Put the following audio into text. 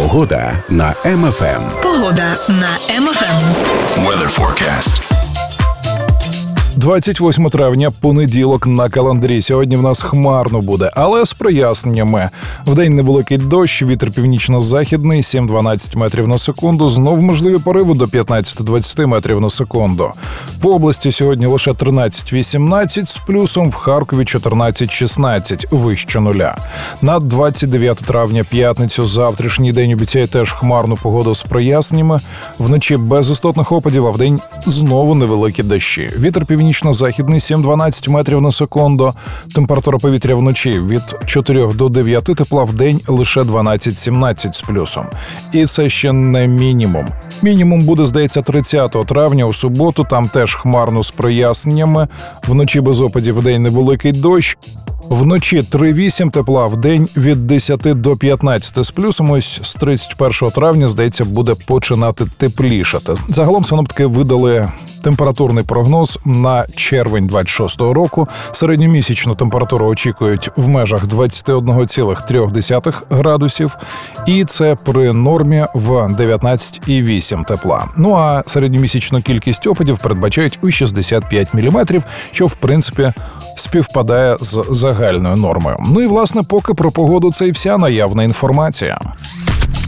Погода на МФМ. Погода на МФМ. Weather forecast. 28 травня, понеділок на календарі. Сьогодні в нас хмарно буде, але з проясненнями. Вдень невеликий дощ, вітер північно-західний, 7-12 метрів на секунду. Знов можливі пориви до 15-20 метрів на секунду. По області сьогодні лише 13-18 з плюсом, в Харкові 14-16, вище нуля. На 29 травня, п'ятницю, завтрашній день обіцяє теж хмарну погоду з проясненнями. Вночі без істотних опадів, а вдень знову невеликі дощі. Вітер північно-західний 7-12 метрів на секунду. Температура повітря вночі від 4 до 9 тепла, вдень лише 12-17 з плюсом. І це ще не мінімум. Мінімум буде, здається, 30 травня у суботу, там теж хмарно з проясненнями. Вночі без опадів, вдень невеликий дощ. Вночі 3-8 тепла, вдень від 10 до 15 з плюсом. Ось з 31 травня, здається, буде починати теплішати. Загалом синоптики видали температурний прогноз на червень 26-го року. Середньомісячну температуру очікують в межах 21,3 градусів. І це при нормі в 19,8 тепла. Ну а середньомісячну кількість опадів передбачають у 65 мм, що в принципі співпадає з загальною нормою. Ну і власне поки про погоду це і вся наявна інформація.